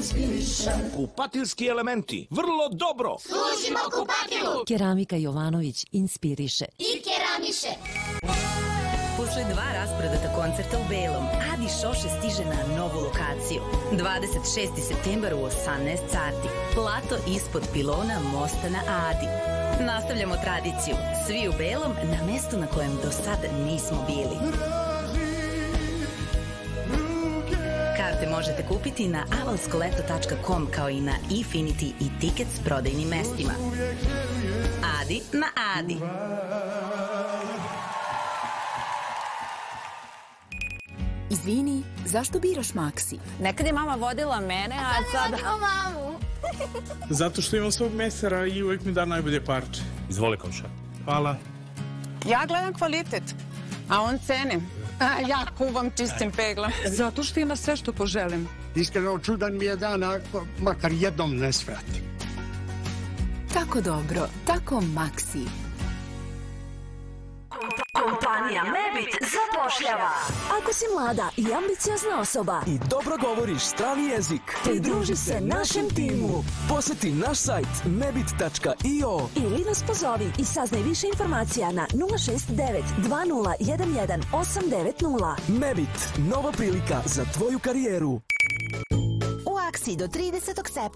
inspiriše. Kupatilski elementi, vrlo dobro. Služimo kupatilu. Keramika Jovanović inspiriše I keramiše. Posle 2 rasprodata koncerta u Belom, Adi Šoše stiže na novu lokaciju. 26. septembar u 18 sati. Plato ispod pilona mosta na Adi. Nastavljamo tradiciju. Svi u Belom na mestu na kojem do sada nismo bili. Karte možete kupiti na avalskoleto.com kao i na Efinity i Tickets prodajnim mestima. Adi na Adi. Izvini, zašto biraš Maxi? Nekad je mama vodila mene, a sada... mamu. Zato što imam svog mesara i uvek mi da najbolje parče. Izvoli, komša. Hvala. Ja gledam kvalitet, a on cene. A ja kuvam čistim peglom. Zato što ima sve što poželim. Iskreno čudan mi je dan, ako makar jednom ne svratim. Tako dobro, tako Maxi. Kompanija Mebit zapošljava. Ako si mlada i ambiciozna osoba i dobro govoriš strani jezik, pridruži se našem timu. Poseti naš sajt mebit.io ili nas pozovi i saznaj više informacija na 069 2011 890. Mebit, nova prilika za tvoju karijeru. U akciji do 30. septembra